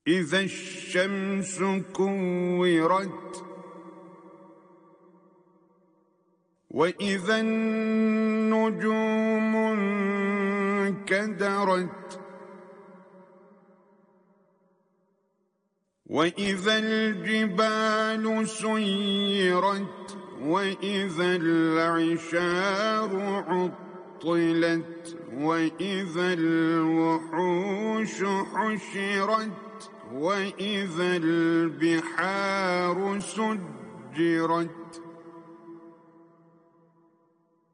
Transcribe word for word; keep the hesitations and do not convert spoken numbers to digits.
إذا الشمس كورت وإذا النجوم انكدرت وإذا الجبال سيرت وإذا العشار عطلت وإذا الوحوش حشرت وإذا البحار سجرت